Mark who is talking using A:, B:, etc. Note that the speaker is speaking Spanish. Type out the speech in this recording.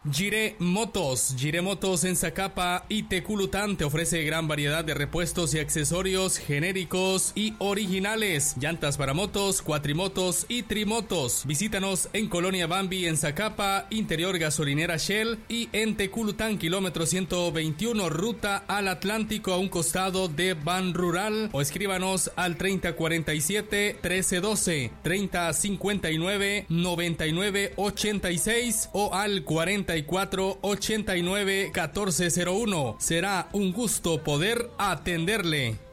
A: Jiré Motos. Jiré Motos en Zacapa y Teculután te ofrece gran variedad de repuestos y accesorios genéricos y originales. Llantas para motos, cuatrimotos y trimotos. Visítanos en Colonia Bambi en Zacapa, Interior Gasolinera Shell, y en Teculután, kilómetro 121, ruta al Atlántico, a un costado de Ban Rural. O escríbanos al 3047-1312, 3059-9986 o al 4489-1401. Será un gusto poder atenderle.